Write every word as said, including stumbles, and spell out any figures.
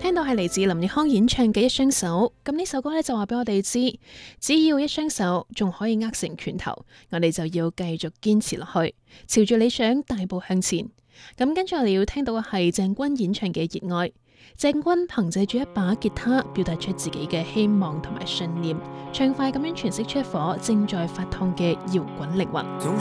聽到係嚟自林奕匡演唱嘅一雙手，咁呢首歌咧就話俾我哋知，只要一雙手仲可以握成拳頭，我哋就要繼續堅持落去，朝住理想大步向前。咁跟住我哋要聽到嘅係鄭君演唱嘅《熱愛》。鄭君憑借住一把吉他，表達出自己嘅希望同埋信念，暢快咁樣詮釋出一顆正在發燙嘅搖滾靈魂。 總